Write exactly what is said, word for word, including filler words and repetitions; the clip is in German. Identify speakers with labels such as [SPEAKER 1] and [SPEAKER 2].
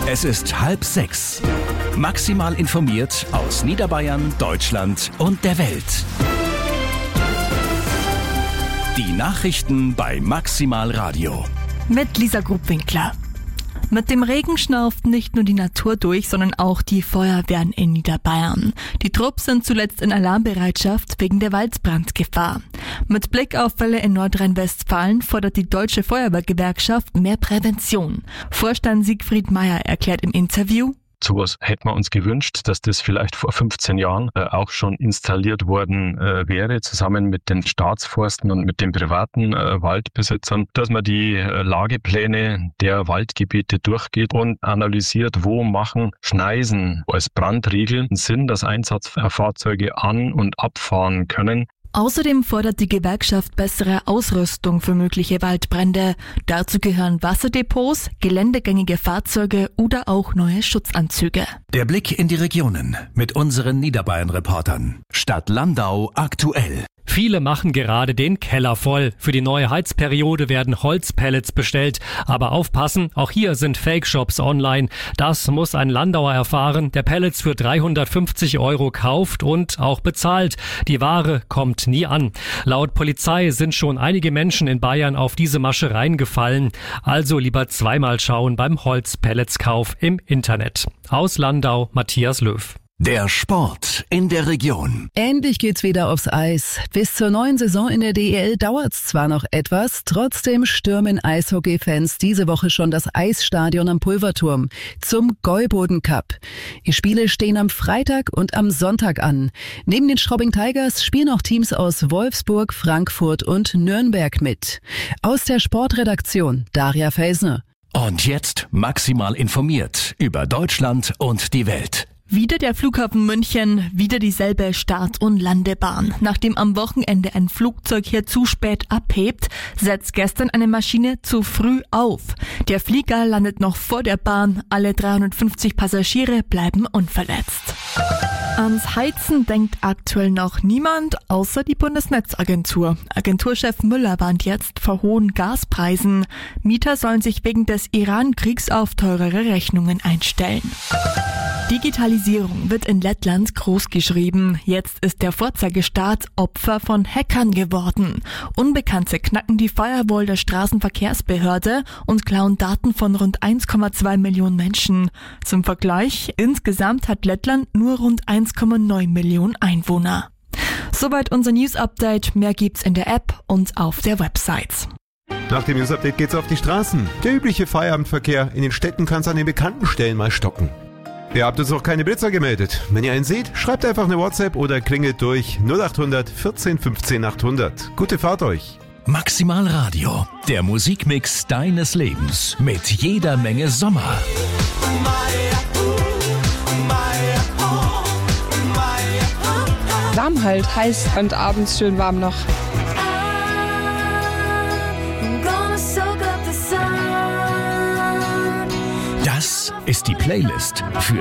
[SPEAKER 1] Es ist halb sechs. Maximal informiert aus Niederbayern, Deutschland und der Welt. Die Nachrichten bei Maximal Radio.
[SPEAKER 2] Mit Lisa Grubwinkler. Mit dem Regen schnauft nicht nur die Natur durch, sondern auch die Feuerwehren in Niederbayern. Die Trupps sind zuletzt in Alarmbereitschaft wegen der Waldbrandgefahr. Mit Blick auf Fälle in Nordrhein-Westfalen fordert die Deutsche Feuerwehrgewerkschaft mehr Prävention. Vorstand Siegfried Meyer erklärt im Interview:
[SPEAKER 3] Sowas hätten wir uns gewünscht, dass das vielleicht vor fünfzehn Jahren äh, auch schon installiert worden äh, wäre, zusammen mit den Staatsforsten und mit den privaten äh, Waldbesitzern, dass man die äh, Lagepläne der Waldgebiete durchgeht und analysiert, wo machen Schneisen als Brandriegel Sinn, dass Einsatzfahrzeuge an- und abfahren können.
[SPEAKER 2] Außerdem fordert die Gewerkschaft bessere Ausrüstung für mögliche Waldbrände. Dazu gehören Wasserdepots, geländegängige Fahrzeuge oder auch neue Schutzanzüge.
[SPEAKER 1] Der Blick in die Regionen mit unseren Niederbayern-Reportern. Stadt Landau aktuell.
[SPEAKER 4] Viele machen gerade den Keller voll. Für die neue Heizperiode werden Holzpellets bestellt. Aber aufpassen, auch hier sind Fake-Shops online. Das muss ein Landauer erfahren, der Pellets für dreihundertfünfzig Euro kauft und auch bezahlt. Die Ware kommt nie an. Laut Polizei sind schon einige Menschen in Bayern auf diese Masche reingefallen. Also lieber zweimal schauen beim Holzpelletskauf im Internet. Aus Landau, Matthias Löw.
[SPEAKER 1] Der Sport in der Region.
[SPEAKER 5] Endlich geht's wieder aufs Eis. Bis zur neuen Saison in der D E L dauert's zwar noch etwas, trotzdem stürmen Eishockey-Fans diese Woche schon das Eisstadion am Pulverturm zum Gäuboden Cup. Die Spiele stehen am Freitag und am Sonntag an. Neben den Straubing Tigers spielen auch Teams aus Wolfsburg, Frankfurt und Nürnberg mit. Aus der Sportredaktion Daria Felsner.
[SPEAKER 1] Und jetzt maximal informiert über Deutschland und die Welt.
[SPEAKER 2] Wieder der Flughafen München, wieder dieselbe Start- und Landebahn. Nachdem am Wochenende ein Flugzeug hier zu spät abhebt, setzt gestern eine Maschine zu früh auf. Der Flieger landet noch vor der Bahn, alle dreihundertfünfzig Passagiere bleiben unverletzt. Ans Heizen denkt aktuell noch niemand, außer die Bundesnetzagentur. Agenturchef Müller warnt jetzt vor hohen Gaspreisen. Mieter sollen sich wegen des Iran-Kriegs auf teurere Rechnungen einstellen. Digitalisierung wird in Lettland großgeschrieben. Jetzt ist der Vorzeigestaat Opfer von Hackern geworden. Unbekannte knacken die Firewall der Straßenverkehrsbehörde und klauen Daten von rund eins Komma zwei Millionen Menschen. Zum Vergleich, insgesamt hat Lettland nur rund eins Komma neun Millionen Einwohner. Soweit unser News-Update. Mehr gibt's in der App und auf der Website.
[SPEAKER 6] Nach dem News-Update geht's auf die Straßen. Der übliche Feierabendverkehr in den Städten kann's an den bekannten Stellen mal stocken. Ihr habt uns noch keine Blitzer gemeldet. Wenn ihr einen seht, schreibt einfach eine WhatsApp oder klingelt durch null acht hundert vierzehn fünfzehn achthundert. Gute Fahrt euch.
[SPEAKER 1] Maximal Radio, der Musikmix deines Lebens mit jeder Menge Sommer.
[SPEAKER 7] Warm halt, heiß und abends schön warm noch.
[SPEAKER 1] Das ist die Playlist für